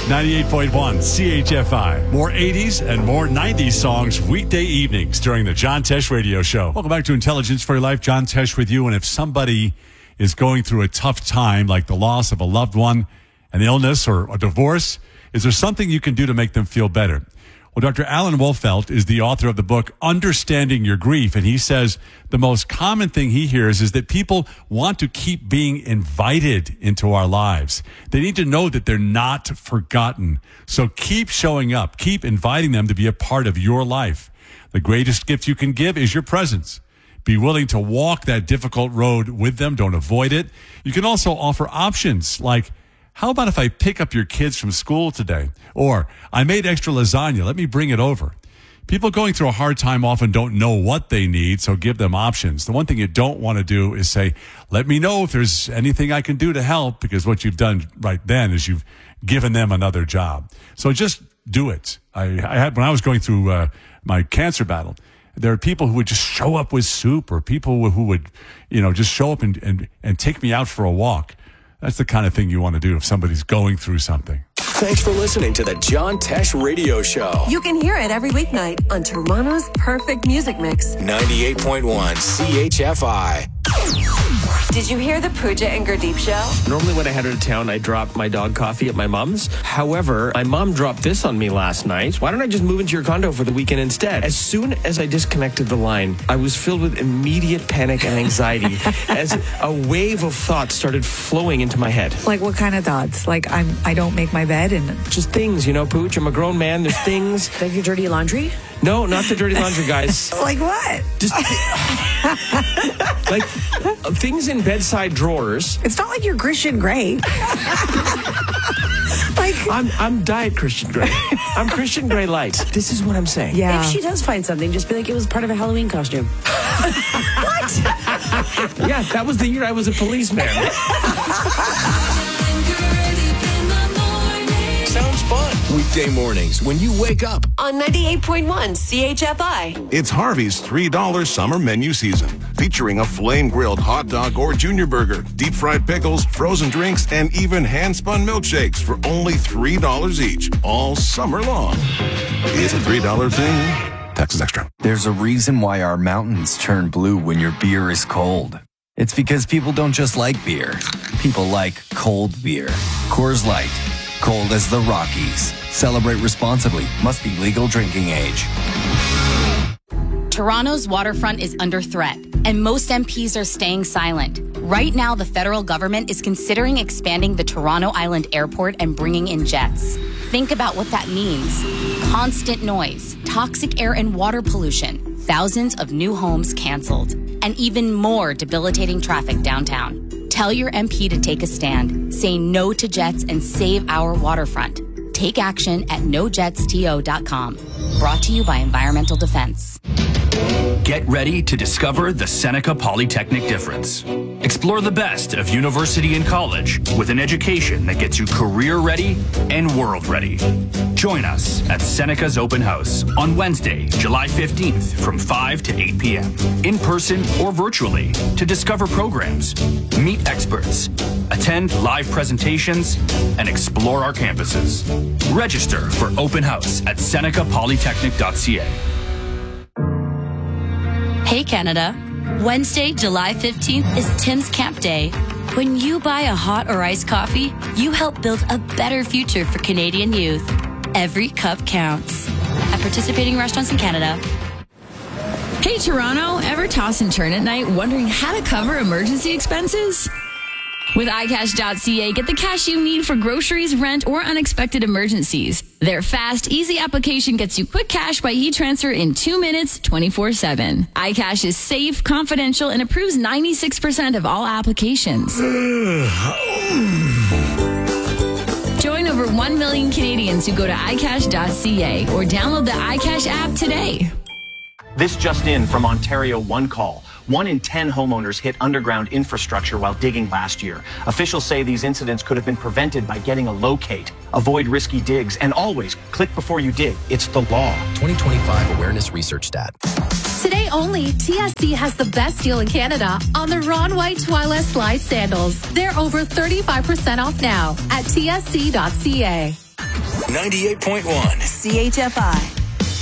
98.1 CHFI. More 80s and more 90s songs weekday evenings during the John Tesh Radio Show. Welcome back to Intelligence for Your Life. John Tesh with you. And if somebody is going through a tough time, like the loss of a loved one, an illness, or a divorce, is there something you can do to make them feel better? Well, Dr. Alan Wolfelt is the author of the book, Understanding Your Grief, and he says the most common thing he hears is that people want to keep being invited into our lives. They need to know that they're not forgotten. So keep showing up. Keep inviting them to be a part of your life. The greatest gift you can give is your presence. Be willing to walk that difficult road with them. Don't avoid it. You can also offer options like, how about if I pick up your kids from school today? Or, I made extra lasagna. Let me bring it over. People going through a hard time often don't know what they need, so give them options. The one thing you don't want to do is say, let me know if there's anything I can do to help, because what you've done right then is you've given them another job. So just do it. I had, when I was going through my cancer battle, there are people who would just show up with soup, or people who would, just show up and take me out for a walk. That's the kind of thing you want to do if somebody's going through something. Thanks for listening to the John Tesh Radio Show. You can hear it every weeknight on Toronto's Perfect Music Mix. 98.1 CHFI. Did you hear the Pooja and Gurdeep show? Normally when I head out of town, I drop my dog Coffee at my mom's. However, my mom dropped this on me last night. Why don't I just move into your condo for the weekend instead? As soon as I disconnected the line, I was filled with immediate panic and anxiety as a wave of thoughts started flowing into my head. Like what kind of thoughts? Like I don't make my bed and... Just things, Pooch. I'm a grown man. There's things. Like your dirty laundry? No, not the dirty laundry, guys. Like what? Just like things in bedside drawers. It's not like you're Christian Grey. I'm Diet Christian Grey. I'm Christian Grey Light. This is what I'm saying. Yeah. If she does find something, just be like, it was part of a Halloween costume. What? Yeah, that was the year I was a policeman. Sounds fun. Weekday mornings when you wake up. On 98.1 CHFI. It's Harvey's $3 summer menu season, featuring a flame-grilled hot dog or junior burger, deep-fried pickles, frozen drinks, and even hand-spun milkshakes for only $3 each, all summer long. It's a $3 thing. Taxes extra. There's a reason why our mountains turn blue when your beer is cold. It's because people don't just like beer. People like cold beer. Coors Light. Cold as the Rockies. Celebrate responsibly. Must be legal drinking age. Toronto's waterfront is under threat, and most MPs are staying silent. Right now, the federal government is considering expanding the Toronto Island Airport and bringing in jets. Think about what that means. Constant noise, toxic air and water pollution, thousands of new homes canceled, and even more debilitating traffic downtown. Tell your MP to take a stand, say no to jets, and save our waterfront. Take action at nojetsto.com. Brought to you by Environmental Defense. Get ready to discover the Seneca Polytechnic difference. Explore the best of university and college with an education that gets you career ready and world ready. Join us at Seneca's Open House on Wednesday, July 15th from 5 to 8 p.m. in person or virtually to discover programs, meet experts, attend live presentations, and explore our campuses. Register for Open House at senecapolytechnic.ca. Hey Canada, Wednesday, July 15th is Tim's Camp Day. When you buy a hot or iced coffee, you help build a better future for Canadian youth. Every cup counts. At participating restaurants in Canada. Hey Toronto, ever toss and turn at night wondering how to cover emergency expenses? With iCash.ca, get the cash you need for groceries, rent, or unexpected emergencies. Their fast, easy application gets you quick cash by e-transfer in 2 minutes, 24/7. iCash is safe, confidential, and approves 96% of all applications. Join over 1 million Canadians who go to iCash.ca or download the iCash app today. This just in from Ontario One Call. 1 in 10 homeowners hit underground infrastructure while digging last year. Officials say these incidents could have been prevented by getting a locate. Avoid risky digs and always click before you dig. It's the law. 2025 Awareness Research Stat. Today only, TSC has the best deal in Canada on the Ron White Twyla Slide Sandals. They're over 35% off now at tsc.ca. 98.1 CHFI.